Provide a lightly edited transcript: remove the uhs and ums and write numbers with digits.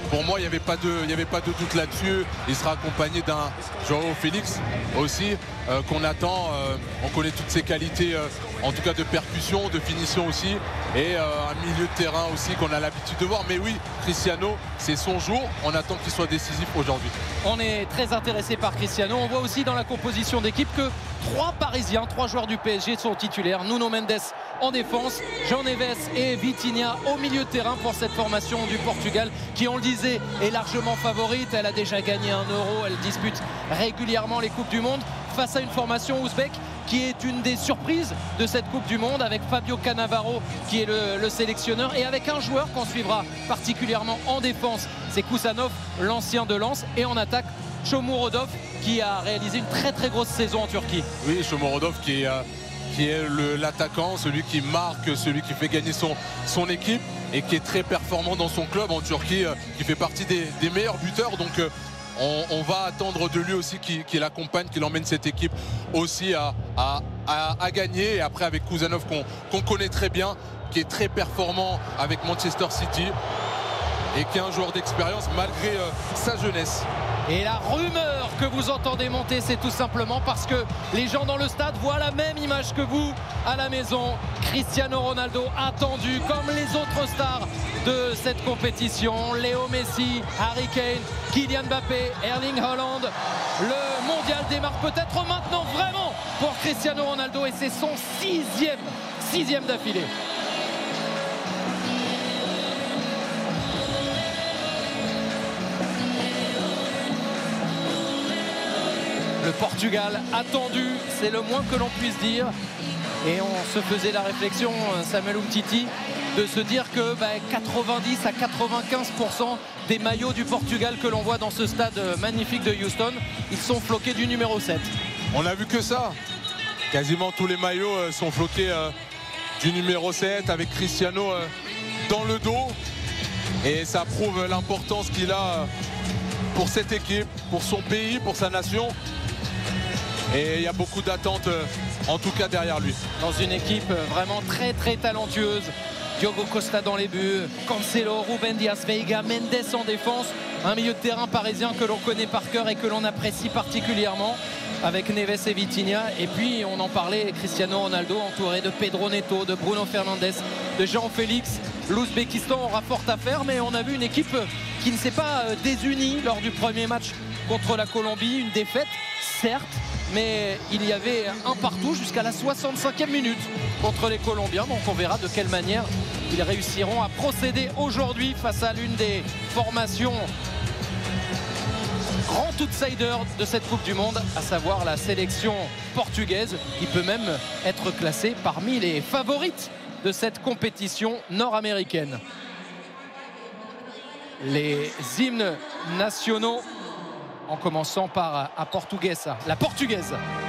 pour moi, il n'y avait pas de doute là-dessus. Il sera accompagné d'un João Félix aussi, qu'on attend. On connaît toutes ses qualités, en tout cas de percussion, de finition aussi. Et un milieu de terrain aussi qu'on a l'habitude de voir. Mais oui, Cristiano, c'est son jour. On attend qu'il soit décisif aujourd'hui. On est très intéressé par Cristiano. On voit aussi dans la composition d'équipe que 3 Parisiens, 3 joueurs du PSG sont titulaires. Nuno Mendes en défense, João Neves et Vitinha au milieu de terrain pour cette formation du Portugal qui, on le disait, est largement favorite. Elle a déjà gagné 1 euro, elle dispute régulièrement les Coupes du Monde face à une formation ouzbek qui est une des surprises de cette Coupe du Monde, avec Fabio Cannavaro qui est le sélectionneur et avec un joueur qu'on suivra particulièrement en défense, c'est Kusanov, l'ancien de Lens, et en attaque Shomurodov qui a réalisé une très grosse saison en Turquie. Oui, Shomurodov qui est l'attaquant, celui qui marque, celui qui fait gagner son équipe et qui est très performant dans son club en Turquie, qui fait partie des meilleurs buteurs. Donc on va attendre de lui aussi qu'il accompagne, qu'il emmène cette équipe aussi à gagner. Et après avec Kusanov qu'on connaît très bien, qui est très performant avec Manchester City et qui est un joueur d'expérience malgré sa jeunesse. Et la rumeur que vous entendez monter, c'est tout simplement parce que les gens dans le stade voient la même image que vous à la maison. Cristiano Ronaldo attendu comme les autres stars de cette compétition. Léo Messi, Harry Kane, Kylian Mbappé, Erling Haaland. Le mondial démarre peut-être maintenant vraiment pour Cristiano Ronaldo et c'est son sixième d'affilée. Le Portugal attendu, c'est le moins que l'on puisse dire. Et on se faisait la réflexion, Samuel Umtiti, de se dire que 90 à 95% des maillots du Portugal que l'on voit dans ce stade magnifique de Houston, ils sont floqués du numéro 7. On n'a vu que ça. Quasiment tous les maillots sont floqués du numéro 7 avec Cristiano dans le dos. Et ça prouve l'importance qu'il a pour cette équipe, pour son pays, pour sa nation. Et il y a beaucoup d'attentes en tout cas derrière lui. Dans une équipe vraiment très talentueuse. Diogo Costa dans les buts, Cancelo, Ruben Dias, Veiga, Mendes en défense. Un milieu de terrain parisien que l'on connaît par cœur et que l'on apprécie particulièrement avec Neves et Vitinha. Et puis on en parlait, Cristiano Ronaldo entouré de Pedro Neto, de Bruno Fernandes, de João Félix. L'Ouzbékistan aura fort à faire, mais on a vu une équipe qui ne s'est pas désunie lors du premier match contre la Colombie. Une défaite, certes, mais il y avait un partout jusqu'à la 65e minute contre les Colombiens. Donc on verra de quelle manière ils réussiront à procéder aujourd'hui face à l'une des formations grand outsider de cette Coupe du Monde, à savoir la sélection portugaise, qui peut même être classée parmi les favorites de cette compétition nord-américaine. Les hymnes nationaux, en commençant par la portugaise.